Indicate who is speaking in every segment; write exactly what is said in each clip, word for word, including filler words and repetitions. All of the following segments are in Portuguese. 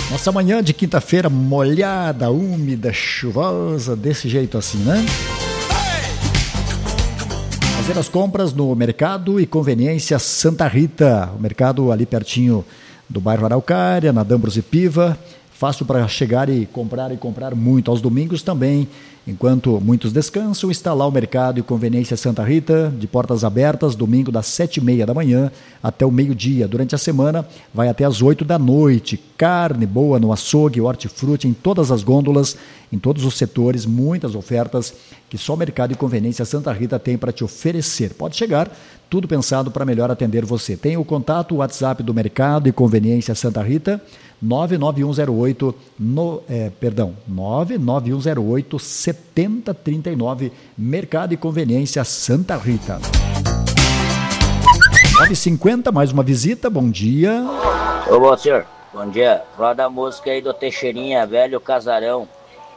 Speaker 1: Nossa manhã de quinta-feira molhada, úmida, chuvosa, desse jeito assim, né? Fazer as compras no Mercado e Conveniência Santa Rita, o mercado ali pertinho do bairro Araucária, na Dambros e Piva, fácil para chegar e comprar e comprar muito. Aos domingos também, enquanto muitos descansam, está lá o Mercado e Conveniência Santa Rita, de portas abertas, domingo das sete e meia da manhã até o meio-dia. Durante a semana, vai até as oito da noite. Carne boa no açougue, hortifruti, em todas as gôndolas, em todos os setores, muitas ofertas que só o Mercado e Conveniência Santa Rita tem para te oferecer. Pode chegar, tudo pensado para melhor atender você. Tem o contato, o WhatsApp do Mercado e Conveniência Santa Rita, nove nove um zero oito, no, é, perdão, nove nove um zero oito, sete zero três nove, Mercado e Conveniência Santa Rita. nove e cinquenta, mais uma visita, bom dia.
Speaker 2: Ô, bom senhor, bom dia. Roda a música aí do Teixeirinha, Velho Casarão.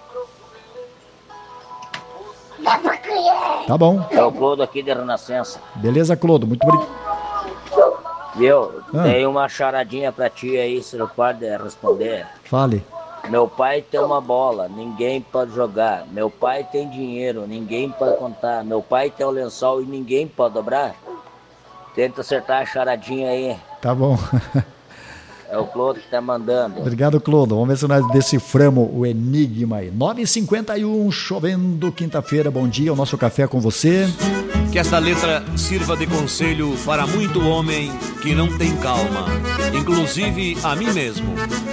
Speaker 1: Tá bom.
Speaker 2: É o Clodo aqui de Renascença.
Speaker 1: Beleza, Clodo, muito obrigado.
Speaker 2: Viu?
Speaker 1: Ah.
Speaker 2: Tem uma charadinha pra ti aí, se não pode responder.
Speaker 1: Fale.
Speaker 2: Meu pai tem uma bola, ninguém pode jogar. Meu pai tem dinheiro, ninguém pode contar. Meu pai tem um lençol e ninguém pode dobrar. Tenta acertar a charadinha aí.
Speaker 1: Tá bom.
Speaker 2: É o Clodo que tá mandando.
Speaker 1: Obrigado, Clodo. Vamos ver se nós deciframos o enigma aí. nove e cinquenta e um, chovendo, quinta-feira. Bom dia, o nosso café com você.
Speaker 3: Que esta letra sirva de conselho para muito homem que não tem calma, inclusive a mim mesmo.